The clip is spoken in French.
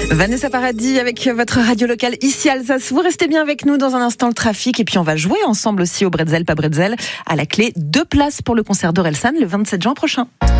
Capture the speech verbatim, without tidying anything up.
Vanessa Paradis avec votre radio locale ici Alsace. Vous restez bien avec nous dans un instant le trafic et puis on va jouer ensemble aussi au Bretzel pas Bretzel. À la clé, deux places pour le concert d'Orelsan le vingt-sept juin prochain.